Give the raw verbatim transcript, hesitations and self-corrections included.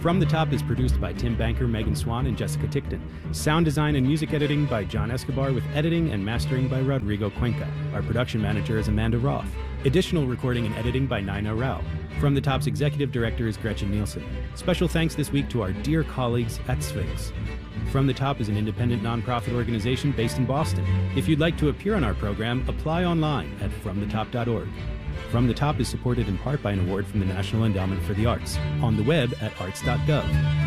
From the Top is produced by Tim Banker, Megan Swan, and Jessica Tickton. Sound design and music editing by John Escobar, with editing and mastering by Rodrigo Cuenca. Our production manager is Amanda Roth. Additional recording and editing by Nina Rao. From the Top's executive director is Gretchen Nielsen. Special thanks this week to our dear colleagues at Sphinx. From the Top is an independent nonprofit organization based in Boston. If you'd like to appear on our program, apply online at from the top dot org. From the Top is supported in part by an award from the National Endowment for the Arts, on the web at arts dot gov.